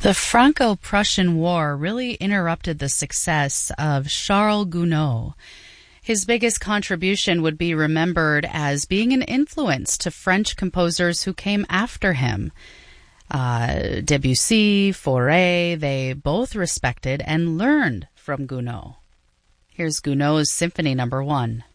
The Franco-Prussian War really interrupted the success of Charles Gounod. His biggest contribution would be remembered as being an influence to French composers who came after him. Debussy, Fauré, they both respected and learned from Gounod. Here's Gounod's Symphony No. 1.